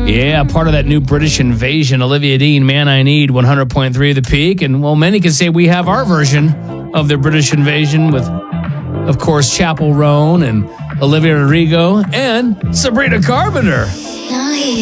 Yeah, part of that new British invasion. Olivia Dean, Man I Need, 100.3 The Peak. And, well, many could say we have our version of the British invasion with, of course, Chappell Roan and Olivia Rodrigo and Sabrina Carpenter.